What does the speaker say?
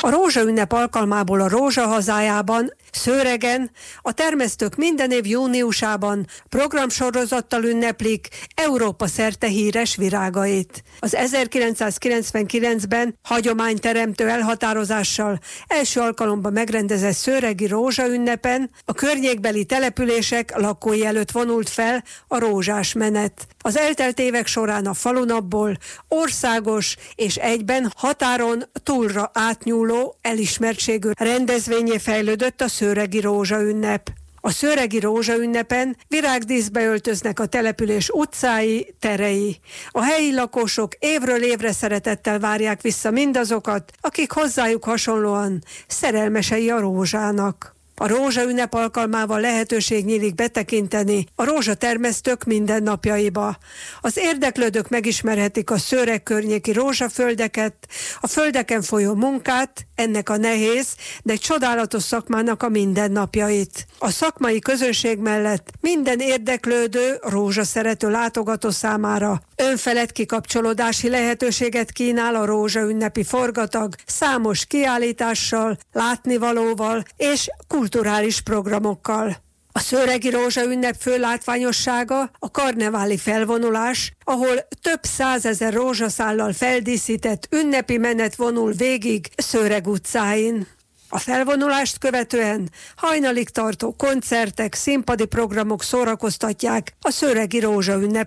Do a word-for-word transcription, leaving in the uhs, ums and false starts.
A rózsaünnep alkalmából a Rózsa hazájában, Szőregen a termesztők minden év júniusában programsorozattal ünneplik Európa szerte híres virágait. Az ezerkilencszázkilencvenkilencben hagyományteremtő elhatározással első alkalommal megrendezett szőregi rózsaünnepen a környékbeli települések lakói előtt vonult fel a rózsás menet. Az eltelt évek során a falunapból országos és egyben határon túlra átnyúló elismertségű rendezvényé fejlődött a szőregi rózsaünnep. A szőregi rózsaünnepen virágdíszbe öltöznek a település utcái, terei. A helyi lakosok évről évre szeretettel várják vissza mindazokat, akik hozzájuk hasonlóan szerelmesei a rózsának. A rózsaünnep alkalmával lehetőség nyílik betekinteni a rózsatermesztők mindennapjaiba. Az érdeklődők megismerhetik a szőreg környéki rózsaföldeket, a földeken folyó munkát, ennek a nehéz, de egy csodálatos szakmának a mindennapjait. A szakmai közönség mellett minden érdeklődő, rózsaszerető látogató számára önfelett kikapcsolódási lehetőséget kínál a rózsaünnepi forgatag számos kiállítással, látnivalóval és kulturális programokkal. A szőregi rózsaünnep fő látványossága a karneváli felvonulás, ahol több százezer rózsaszállal feldíszített ünnepi menet vonul végig Szőreg utcáin. A felvonulást követően hajnalig tartó koncertek, színpadi programok szórakoztatják a szőregi rózsaünnep